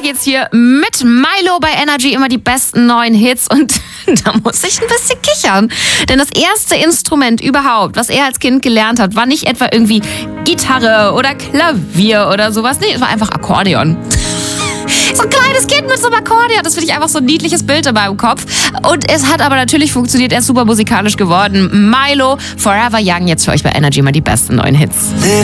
geht's hier mit Milo bei Energy, immer die besten neuen Hits. Und da muss ich ein bisschen kichern. Denn das erste Instrument überhaupt, was er als Kind gelernt hat, war nicht etwa irgendwie Gitarre oder Klavier oder sowas. Nee, es war einfach Akkordeon. So ein kleines Kind mit so einem Akkordeon, das finde ich einfach so ein niedliches Bild in meinem Kopf. Und es hat aber natürlich funktioniert, er ist super musikalisch geworden. Milo, Forever Young, jetzt für euch bei Energy mal die besten neuen Hits.